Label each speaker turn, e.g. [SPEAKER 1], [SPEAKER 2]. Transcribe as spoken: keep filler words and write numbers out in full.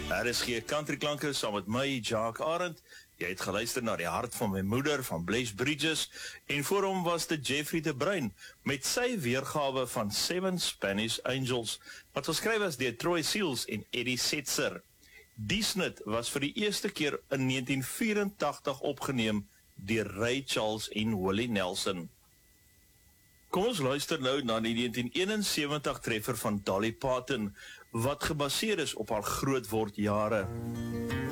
[SPEAKER 1] R S G Country Klanke saam met my, Jacques Arendt. Jy het geluister na Die Hart van My Moeder van Blaise Bridges en voor hom was dit Jeffrey de Bruin met sy weergawe van Seven Spanish Angels wat geskryf was deur Troy Seals en Eddie Setzer. Die snit was vir die eerste keer in negentien vyerentagtig opgeneem deur Ray Charles en Willie Nelson. Kom ons luister nou na die negentien eenensewentig treffer van Dolly Parton wat gebaseer is op haar grootword jare.